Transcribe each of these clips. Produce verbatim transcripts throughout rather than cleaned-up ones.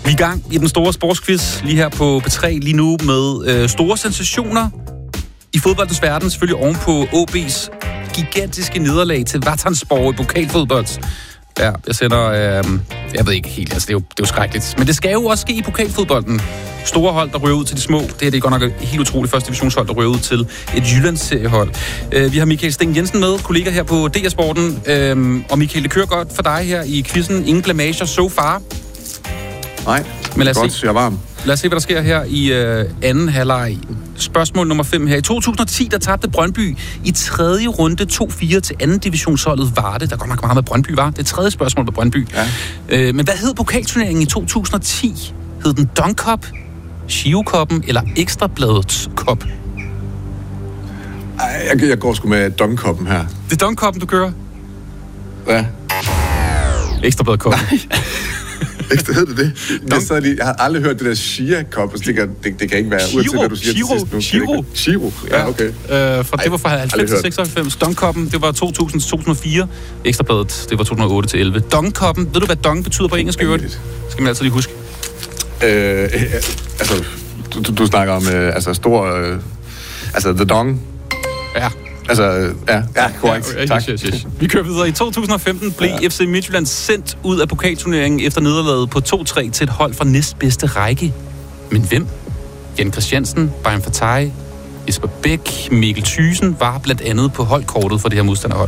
Vi er i gang i den store sportsquiz lige her på P tre lige nu med øh, store sensationer i fodboldens verden. Selvfølgelig oven på O B's gigantiske nederlag til Vatanspor i pokalfodbold. Ja, jeg sender... Øh, jeg ved ikke helt, altså det er, jo, det er jo skrækkeligt. Men det skal jo også ske i pokalfodbolden. Store hold, der ryger ud til de små. Det her det er godt nok et helt utroligt første divisionshold, der ryger ud til et Jyllandsseriehold. Øh, vi har Michael Sting Jensen med, kollega her på D R Sporten. Øh, og Michael, det kører godt for dig her i quizzen. Ingen blamager so far. Nej, men lad os godt, se, jeg er varm. Lad os se, hvad der sker her i øh, anden halvleg. Spørgsmål nummer fem her. I to tusind og ti, der tabte Brøndby i tredje runde to fire til anden divisionsholdet Varde. Der går nok meget med Brøndby, var. Det er tredje spørgsmål på Brøndby. Ja. Øh, men hvad hed pokalturneringen i to tusind og ti? Hed den Dong Cup, Shio-koppen eller Ekstrabladets Cup? Ej, jeg, jeg går sgu med Dong-koppen her. Det er Dong-koppen, du kører? Ja. Ekstrabladet-koppen. Ikke hed det det? Jeg, sad lige, jeg har aldrig hørt det der Shia-kop, så det kan, det, det kan ikke være, Shiro, uanset hvad du siger Shiro, til sidst nu. Shiro. Shiro, ja, okay. Ja, øh, for det var fra halvfems til seksoghalvfems. Dong-koppen, det var to tusind til to tusind og fire. Ekstrabladet, det var to tusind og otte til elleve. Dong-koppen, ved du, hvad dong betyder på engelsk? Øvrigt? Skal man altid lige huske. Øh, øh, altså, du, du, du snakker om øh, altså stor... Øh, altså, the dong. Ja. Altså, ja, ja, korrekt. Ja, tak. yes, yes, yes. Vi kører videre. I to tusind og femten blev ja. F C Midtjylland sendt ud af pokalturneringen efter nederlaget på to tre til et hold fra næstbedste række. Men hvem? Jan Christiansen, Bayern Fatay, Jesper Bæk, Mikkel Thyssen var blandt andet på holdkortet for det her modstanderhold.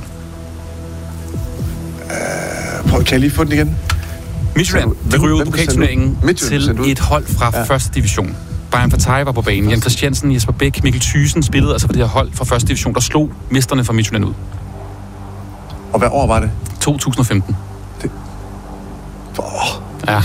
Uh, prøv, kan jeg lige få den igen? Midtjylland, de ryger ud af pokalturneringen til et hold fra ja. første division. Bayern Fatay var på banen. Jan Christiansen, Jesper Bæk, Mikkel Thyssen spillede altså for det her hold fra første division, der slog mesterne fra Midtjylland ud. Og hvad år var det? to tusind og femten. Det... Oh. Ja.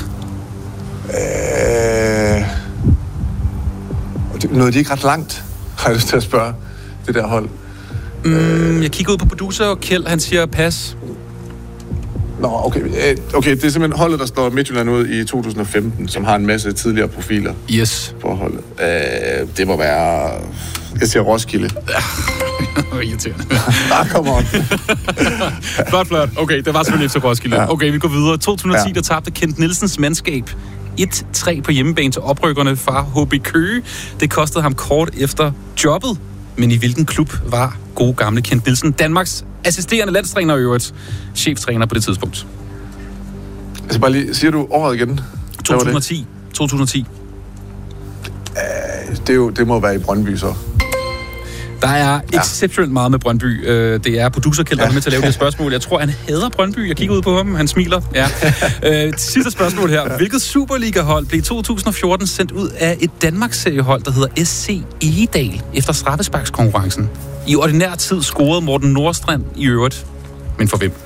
Øh... Nåede de ikke ret langt, har jeg lyst til at spørge, det der hold? Mm, øh... Jeg kigger ud på producer, og Kjeld, han siger pas. Nå, okay. Okay, det er simpelthen holdet, der står Midtjylland ud i to tusind og femten, som har en masse tidligere profiler. Yes. For holdet. Øh, det må være... Jeg siger Roskilde. Irriterende. Ah, come on. Flot, flot. Okay, det var selvfølgelig efter Roskilde. Ja. Okay, vi går videre. to tusind og ti, ja. Der tabte Kent Nielsens mandskab et tre på hjemmebane til oprykkerne fra H B Køge. Det kostede ham kort efter jobbet. Men i hvilken klub var gode gamle Kent Nielsen? Danmarks assisterende landstræner i øvrigt. Cheftræner på det tidspunkt. Altså bare lige, siger du året igen? to tusind og ti. to tusind og ti. Uh, det, er jo, det må være i Brøndby så. Der er ja. exceptionelt meget med Brøndby. Det er producer Kjeld, der er med til at lave det spørgsmål. Jeg tror, han hader Brøndby. Jeg kigger ud på ham. Han smiler. Ja. øh, sidste spørgsmål her. Hvilket Superliga-hold blev i to tusind og fjorten sendt ud af et Danmarks-seriehold, der hedder S C Egedal efter straffesparkskonkurrencen? I ordinær tid scorede Morten Nordstrand i øvrigt. Men for hvem?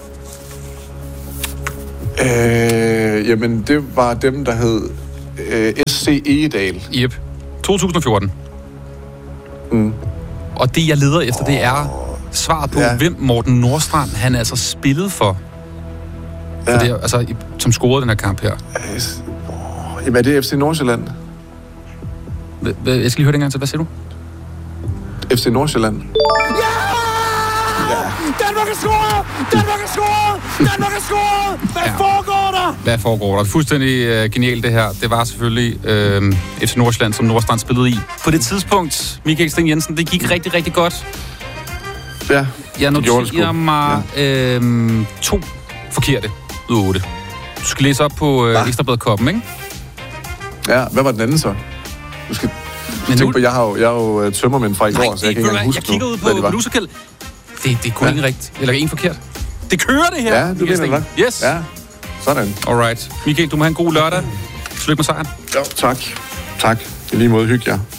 Øh, jamen, det var dem, der hed øh, S C Egedal. Yep. to tusind og fjorten. Mm. Og det, jeg leder efter, oh. det er svaret på, ja. hvem Morten Nordstrand, han altså spillede for. for ja. det, altså, som scorede den her kamp her. Oh. Jamen, er det F C Nordsjælland? Jeg skal lige høre det en gang til. Hvad siger du? F C Nordsjælland. Ja! Ja! Danmark er scoret! Danmark er scoret! Danmark er scoret! Hvad ja. foregår der? Hvad foregår der? Fuldstændig uh, genialt det her. Det var selvfølgelig uh, F C Nordsjælland, som Nordstrand spillede i. På det tidspunkt, Michael Sting Jensen, det gik rigtig, rigtig godt. Ja, jeg noterer mig ja. uh, to forkerte ud af otte. Du skal læse op på uh, Ekstrabladet-koppen, ikke? Ja, hvad var den anden så? Du skal... Men nu... på, jeg har jo, jeg har jo tømmermænd fra i Nej, går, så jeg kan ikke engang huske jeg kigger ud på producerkæld. Det, det er kun ja. en rigtigt. Eller en forkert. Det kører det her. Ja, du mener det. Yes. Ja, sådan. Alright. Michael, du må have en god lørdag. Tillykke med sejren. Jo, tak. Tak. I lige måde hygge jer.